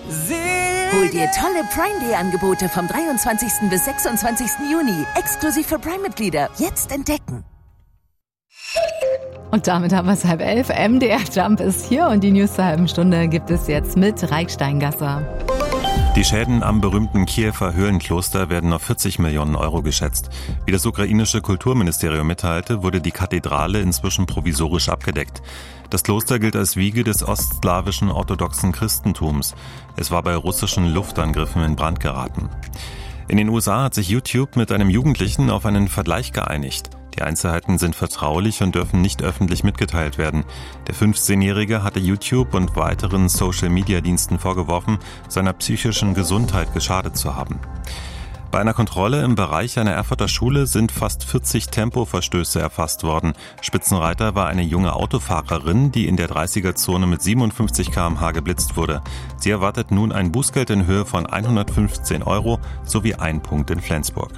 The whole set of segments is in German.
Hol dir tolle Prime Day Angebote vom 23. bis 26. Juni. Exklusiv für Prime-Mitglieder. Jetzt entdecken. Und damit haben wir es 10:30. MDR Jump ist hier und die News zur halben Stunde gibt es jetzt mit Reiksteingasser. Die Schäden am berühmten Kiewer Höhlenkloster werden auf 40 Millionen Euro geschätzt. Wie das ukrainische Kulturministerium mitteilte, wurde die Kathedrale inzwischen provisorisch abgedeckt. Das Kloster gilt als Wiege des ostslawischen orthodoxen Christentums. Es war bei russischen Luftangriffen in Brand geraten. In den USA hat sich YouTube mit einem Jugendlichen auf einen Vergleich geeinigt. Die Einzelheiten sind vertraulich und dürfen nicht öffentlich mitgeteilt werden. Der 15-Jährige hatte YouTube und weiteren Social-Media-Diensten vorgeworfen, seiner psychischen Gesundheit geschadet zu haben. Bei einer Kontrolle im Bereich einer Erfurter Schule sind fast 40 Tempoverstöße erfasst worden. Spitzenreiter war eine junge Autofahrerin, die in der 30er-Zone mit 57 km/h geblitzt wurde. Sie erwartet nun ein Bußgeld in Höhe von 115 Euro sowie 1 Punkt in Flensburg.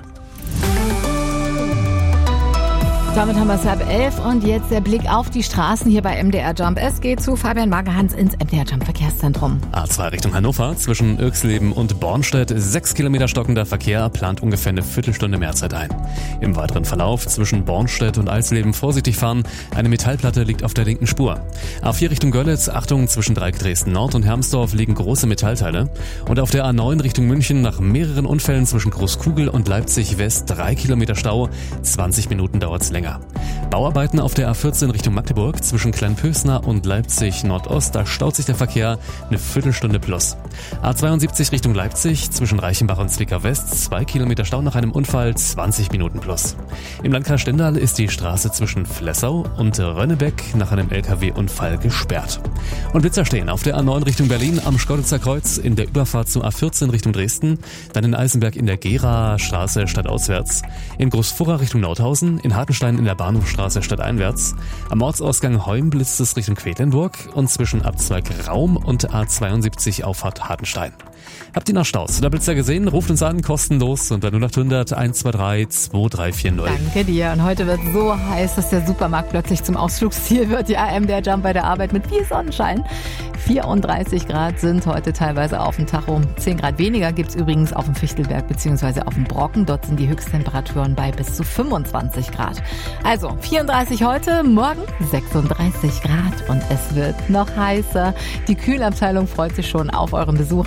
Damit haben wir es 10:30 und jetzt der Blick auf die Straßen hier bei MDR Jump. Es geht zu Fabian Magerhans ins MDR Jump Verkehrszentrum. A2 Richtung Hannover, zwischen Irxleben und Bornstedt, 6 Kilometer stockender Verkehr, plant ungefähr eine Viertelstunde Mehrzeit ein. Im weiteren Verlauf zwischen Bornstedt und Alsleben vorsichtig fahren, eine Metallplatte liegt auf der linken Spur. A4 Richtung Görlitz, Achtung, zwischen Dreieck Dresden Nord und Hermsdorf liegen große Metallteile. Und auf der A9 Richtung München nach mehreren Unfällen zwischen Großkugel und Leipzig West 3 Kilometer Stau, 20 Minuten dauert's länger. Bauarbeiten auf der A14 Richtung Magdeburg zwischen Kleinpösner und Leipzig Nordost, da staut sich der Verkehr eine Viertelstunde plus. A72 Richtung Leipzig zwischen Reichenbach und Zwickau West, 2 Kilometer Stau nach einem Unfall, 20 Minuten plus. Im Landkreis Stendal ist die Straße zwischen Flessau und Rönnebeck nach einem LKW-Unfall gesperrt. Und Blitzer stehen auf der A9 Richtung Berlin am Schkeuditzer Kreuz in der Überfahrt zur A14 Richtung Dresden, dann in Eisenberg in der Gera Straße stadtauswärts, in Großfurra Richtung Nordhausen, in Hartenstein in der Bahnhofstraße stadteinwärts, am Ortsausgang Heum blitzt es Richtung Quedlinburg und zwischen Abzweig Raum und A72 Auffahrt Hartenstein. Habt ihr noch Staus oder Blitzer gesehen? Ruft uns an, kostenlos unter 0800 123 2340. Danke dir. Und heute wird so heiß, dass der Supermarkt plötzlich zum Ausflugsziel wird. Ja, MDR Jump bei der Arbeit mit viel Sonnenschein. 34 Grad sind heute teilweise auf dem Tacho. 10 Grad weniger gibt's übrigens auf dem Fichtelberg bzw. auf dem Brocken. Dort sind die Höchsttemperaturen bei bis zu 25 Grad. Also 34 heute, morgen 36 Grad und es wird noch heißer. Die Kühlabteilung freut sich schon auf euren Besuch.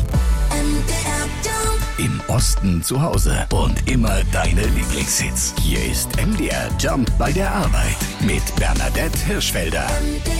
Im Osten zu Hause und immer deine Lieblingshits. Hier ist MDR Jump bei der Arbeit mit Bernadette Hirschfelder.